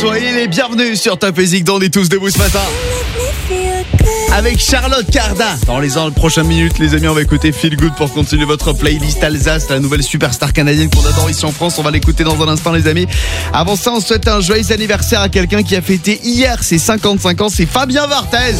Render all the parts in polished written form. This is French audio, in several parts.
Soyez les bienvenus sur Top Music, on est tous debout ce matin. Avec Charlotte Cardin. Dans les prochaines minutes, les amis, on va écouter Feel Good pour continuer votre playlist Alsace, la nouvelle superstar canadienne qu'on adore ici en France. On va l'écouter dans un instant, les amis. Avant ça, on souhaite un joyeux anniversaire à quelqu'un qui a fêté hier ses 55 ans. C'est Fabien Barthez.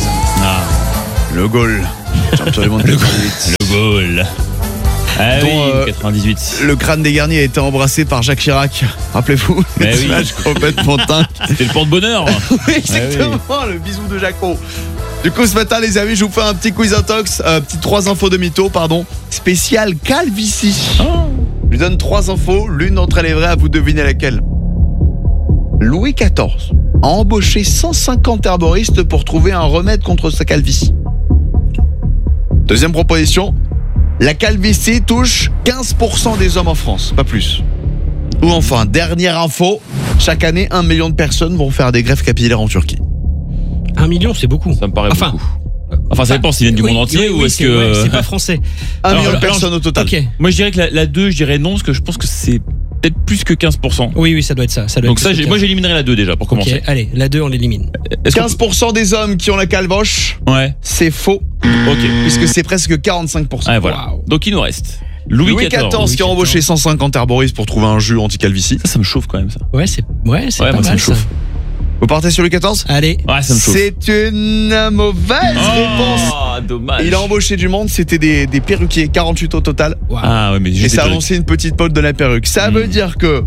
Le goal. Champion du monde 98. Le goal. Ah oui, 98. Le crâne des Garniers a été embrassé par Jacques Chirac. Rappelez-vous, l'image complètement dingue. C'était le porte-bonheur. Oui, exactement, le bisou de Jaco. Du coup, ce matin, les amis, je vous fais un petit quiz intox, petit 3 infos de mytho, spécial calvitie. Je lui donne 3 infos, l'une d'entre elles est vraie, à vous deviner laquelle. Louis XIV a embauché 150 herboristes pour trouver un remède contre sa calvitie. Deuxième proposition, la calvitie touche 15% des hommes en France, pas plus. Ou enfin, dernière info, chaque année, 1 million de personnes vont faire des greffes capillaires en Turquie. 1 million, c'est beaucoup. Ça me paraît beaucoup. Enfin, ça dépend s'ils viennent du monde entier ou est-ce que... c'est pas français. 1 million de personnes au total. Ok. Moi, je dirais que la 2, je dirais non, parce que je pense que c'est peut-être plus que 15%. Oui, ça doit être ça. Donc ça, moi, j'éliminerais la 2 déjà, pour commencer. Ok, allez, la 2, on l'élimine. 15% des hommes qui ont la calvoche, ouais, c'est faux. Ok. Puisque c'est presque 45%. Ah, voilà. Wow. Donc il nous reste Louis XIV qui a embauché 150 herboristes pour trouver un jus anti-calvitie. Ça me chauffe quand même, ça. Ouais, c'est pas moi, ça mal, me chauffe. Vous partez sur Louis XIV ? Allez. Ouais, ça me chauffe. C'est une mauvaise réponse. Dommage. Il a embauché du monde, c'était des perruquiers, 48 au total. Wow. Ah ouais, mais Et juste ça a lancé une petite pole de la perruque. Ça veut dire que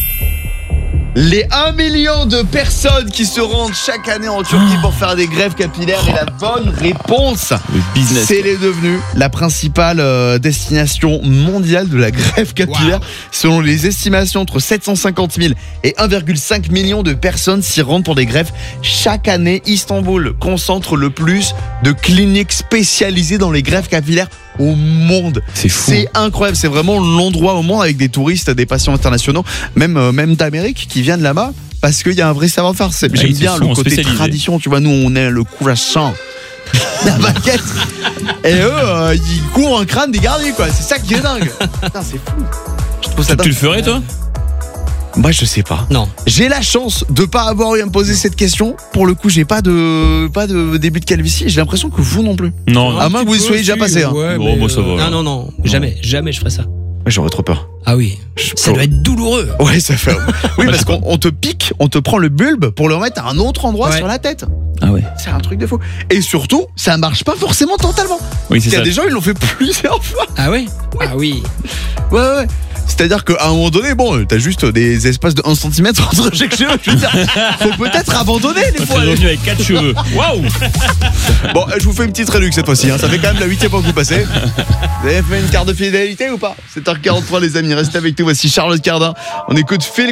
les 1 million de personnes qui se rendent chaque année en Turquie pour faire des greffes capillaires et la bonne réponse, le business. c'est devenu la principale destination mondiale de la greffe capillaire. Selon les estimations, entre 750 000 et 1,5 million de personnes s'y rendent pour des greffes. Chaque année, Istanbul concentre le plus de cliniques spécialisées dans les greffes capillaires au monde. C'est fou. C'est incroyable, c'est vraiment l'endroit au monde avec des touristes, des patients internationaux, même d'Amérique qui viennent là-bas parce qu'il y a un vrai savoir-faire. J'aime bien le côté tradition, tu vois, nous on est le croissant, la baguette, et eux ils courent un crâne des gardiens, quoi. C'est ça qui est dingue. Putain, c'est fou. Je trouve ça dingue. Tu le ferais, toi ? Moi, je sais pas. Non. J'ai la chance de pas avoir eu à me poser cette question. Pour le coup, j'ai pas de début de calvitie. J'ai l'impression que vous non plus. Non. À moins que vous y soyez déjà passé. Hein. Ouais, bon, moi ça va. Non. Jamais je ferais ça. J'aurais trop peur. Ah oui. Ça doit être douloureux. Ouais, ça fait. Oui, parce qu'on te pique, on te prend le bulbe pour le remettre à un autre endroit sur la tête. Ah ouais. C'est un truc de fou. Et surtout, ça marche pas forcément totalement. Oui, c'est Il y ça. a des gens, ils l'ont fait plusieurs fois. Ah ouais. Ah oui. Ouais. C'est-à-dire qu'à un moment donné, bon, t'as juste des espaces de 1 cm entre chaque cheveu. Je veux dire, faut peut-être abandonner les fois. revenu avec 4 cheveux. Waouh. Bon, je vous fais une petite réduction cette fois-ci. Ça fait quand même la 8e fois que vous passez. Vous avez fait une carte de fidélité ou pas ? 7h43, les amis. Restez avec nous. Voici Charlotte Cardin. On écoute Phil.